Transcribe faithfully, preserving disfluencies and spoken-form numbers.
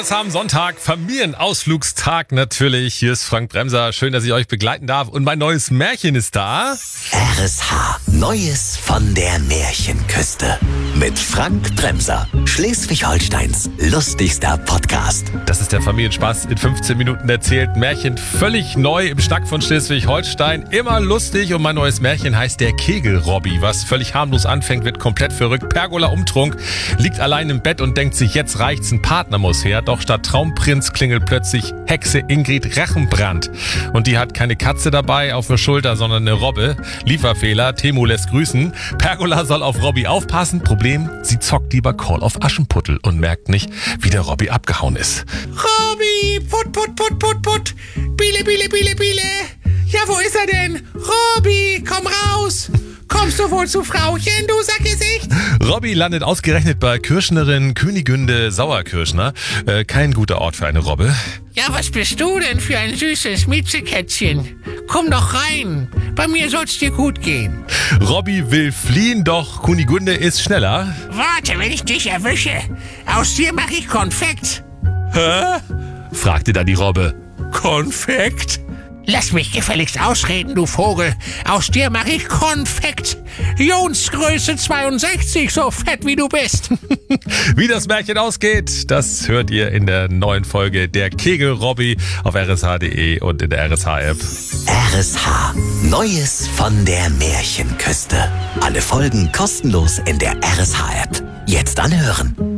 R S H am Sonntag, Familienausflugstag natürlich. Hier ist Frank Bremser, schön, dass ich euch begleiten darf. Und mein neues Märchen ist da. R S H, Neues von der Märchenküste. Mit Frank Bremser, Schleswig-Holsteins lustigster Podcast. Das ist der Familienspaß in fünfzehn Minuten erzählt. Märchen völlig neu im Schnack von Schleswig-Holstein. Immer lustig und mein neues Märchen heißt der Kegel-Robby. Was völlig harmlos anfängt, wird komplett verrückt. Pergola-Umtrunk, liegt allein im Bett und denkt sich, jetzt reicht's, ein Partner muss her. Doch statt Traumprinz klingelt plötzlich Hexe Ingrid Rachenbrand. Und die hat keine Katze dabei auf der Schulter, sondern eine Robbe. Lieferfehler, Temu lässt grüßen. Pergola soll auf Robby aufpassen. Problem, sie zockt lieber Call of Aschenputtel und merkt nicht, wie der Robby abgehauen ist. Robby, put, put, put, put, put. Biele, biele, biele, biele. Ja, wo ist er denn? Robby, komm raus. Kommst du wohl zu Frauchen, du Sackgesicht? Robby landet ausgerechnet bei Kirschnerin Königünde Sauerkirschner. Äh, kein guter Ort für eine Robbe. Ja, was bist du denn für ein süßes Miezekätzchen? Komm doch rein. Bei mir soll's dir gut gehen. Robby will fliehen, doch Kunigunde ist schneller. Warte, wenn ich dich erwische. Aus dir mache ich Konfekt. Hä? Fragte dann die Robbe. Konfekt? Lass mich gefälligst ausreden, du Vogel. Aus dir mache ich Konfekt. Jonsgröße zweiundsechzig, so fett wie du bist. Wie das Märchen ausgeht, das hört ihr in der neuen Folge Der Kegel-Robby auf r s h punkt d e und in der R S H-App. R S H, Neues von der Märchenküste. Alle Folgen kostenlos in der R S H-App. Jetzt anhören.